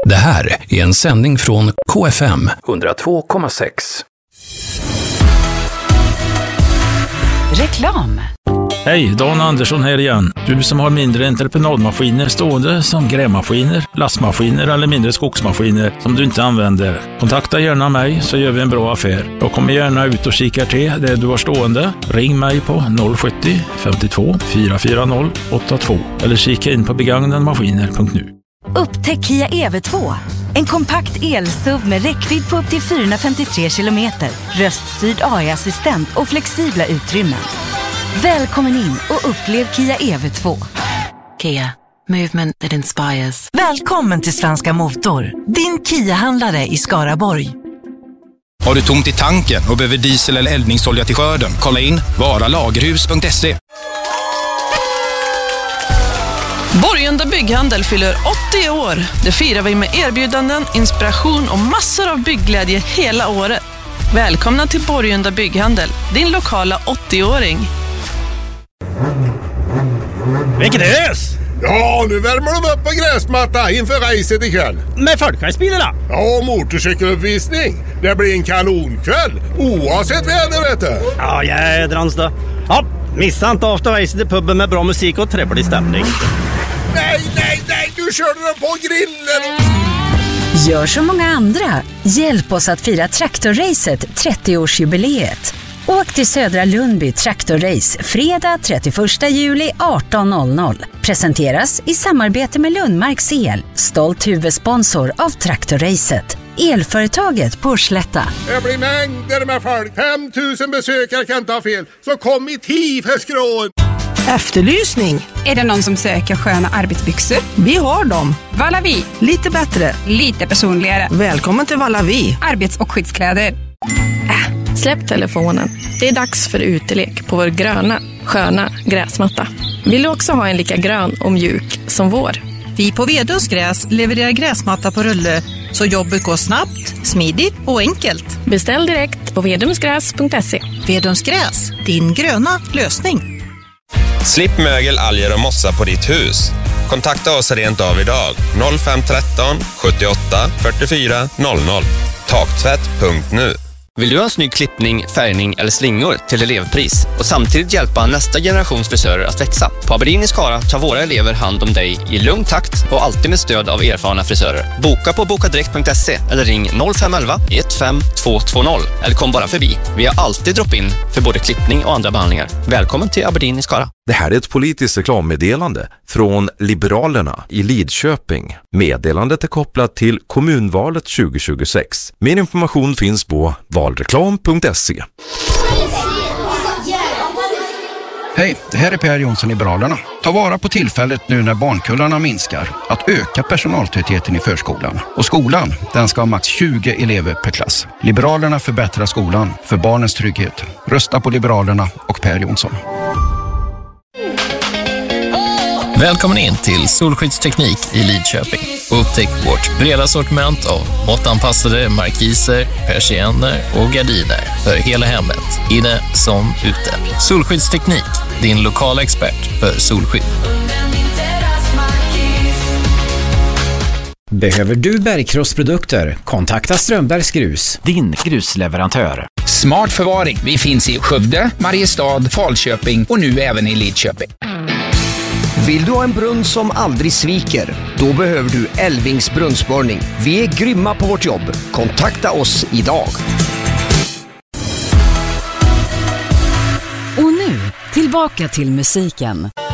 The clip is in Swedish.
Det här är en sändning från KFM 102,6. Reklam. Hej, Dan Andersson här igen. Du som har mindre entreprenadmaskiner stående som grävmaskiner, lastmaskiner eller mindre skogsmaskiner som du inte använder. Kontakta gärna mig så gör vi en bra affär. Jag kommer gärna ut och kikar till det du har stående. Ring mig på 070 52 440 82 eller kika in på begagnadmaskiner.nu. Upptäck Kia EV2. En kompakt el-SUV med räckvidd på upp till 453 kilometer, röststyrd AI-assistent och flexibla utrymmen. Välkommen in och upplev Kia EV2. Kia, movement that inspires. Välkommen till Svenska Motor, din Kia-handlare i Skaraborg. Har du tomt i tanken och behöver diesel eller eldningsolja till skörden? Kolla in varalagerhus.se. Borgunda Bygghandel fyller 80 år. Det firar vi med erbjudanden, inspiration och massor av byggglädje hela året. Välkomna till Borgunda Bygghandel, din lokala 80-åring. Vilket ös! Ja, nu värmer de upp på gräsmatta inför racet ikväll. Med folkvagnsbilarna? Ja, och motorcykeluppvisning. Det blir en kanonkväll, oavsett väder, vet du. Ja, jädrans då. Ja, missa inte afterracet i puben med bra musik och trevlig stämning. Nej, du körde den på grillen. Gör som många andra. Hjälp oss att fira Traktorracet 30-årsjubileet. Åk till Södra Lundby Traktorrace fredag 31 juli 18.00. Presenteras i samarbete med Lundmarks El, stolt huvudsponsor av Traktorracet. Elföretaget på Slätta. Det blir mängder med folk. 5000 besökare kan inte ha fel. Så kom i tid för skrån. Efterlysning. Är det någon som söker sköna arbetsbyxor? Vi har dem. Valavi. Lite bättre. Lite personligare. Välkommen till Valavi. Arbets- och skyddskläder. Släpp telefonen. Det är dags för utelek på vår gröna, sköna gräsmatta. Vill du också ha en lika grön och mjuk som vår? Vi på Vedums gräs levererar gräsmatta på rulle så jobbet går snabbt, smidigt och enkelt. Beställ direkt på vedumsgräs.se. Vedums gräs, din gröna lösning. Slipp mögel, alger och mossa på ditt hus. Kontakta oss rent av idag. 0513 78 44 00. Taktvätt.nu. Vill du ha en snygg klippning, färgning eller slingor till elevpris och samtidigt hjälpa nästa generations frisörer att växa? På Aberdeen i Skara tar våra elever hand om dig i lugn takt och alltid med stöd av erfarna frisörer. Boka på bokadirekt.se eller ring 0511 15220 eller kom bara förbi. Vi har alltid drop-in för både klippning och andra behandlingar. Välkommen till Aberdeen i Skara. Det här är ett politiskt reklammeddelande från Liberalerna i Lidköping. Meddelandet är kopplat till kommunvalet 2026. Mer information finns på valreklam.se. Hej, det här är Per Jonsson, Liberalerna. Ta vara på tillfället nu när barnkullarna minskar att öka personaltätheten i förskolan. Och skolan, den ska ha max 20 elever per klass. Liberalerna förbättrar skolan för barnens trygghet. Rösta på Liberalerna och Per Jonsson. Välkommen in till Solskyddsteknik i Lidköping och upptäck vårt breda sortiment av måttanpassade markiser, persienner och gardiner för hela hemmet, inne som ute. Solskyddsteknik, din lokala expert för solskydd. Behöver du bergkrossprodukter? Kontakta Strömbergs Grus, din grusleverantör. Smart förvaring. Vi finns i Skövde, Mariestad, Falköping och nu även i Lidköping. Vill du ha en brunn som aldrig sviker? Då behöver du Elvings brunnsborrning. Vi är grymma på vårt jobb. Kontakta oss idag. Och nu, tillbaka till musiken.